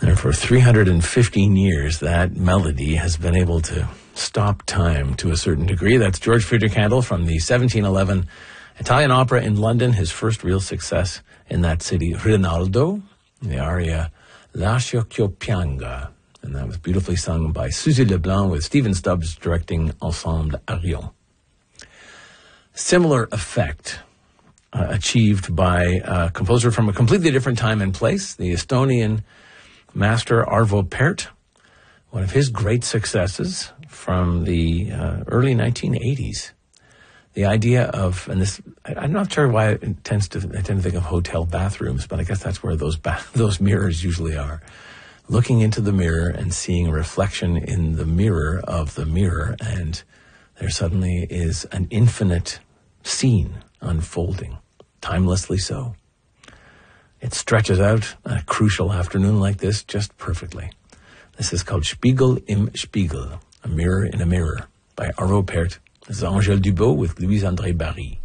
And for 315 years, that melody has been able to stop time to a certain degree. That's George Friedrich Handel from the 1711 Italian opera in London, his first real success in that city, Rinaldo, the aria Lascio ch'io pianga. And that was beautifully sung by Suzy Leblanc with Stephen Stubbs directing Ensemble Arion. Similar effect achieved by a composer from a completely different time and place, the Estonian master Arvo Pärt. One of his great successes from the early 1980s. The idea of, and this, I'm not sure why I tend to think of hotel bathrooms, but I guess that's where those mirrors usually are. Looking into the mirror and seeing a reflection in the mirror of the mirror, and there suddenly is an infinite scene unfolding, timelessly so. It stretches out a crucial afternoon like this just perfectly. This is called Spiegel im Spiegel, a mirror in a mirror, by Arvo Pärt. This is Angèle Dubot with Louise-André Barry.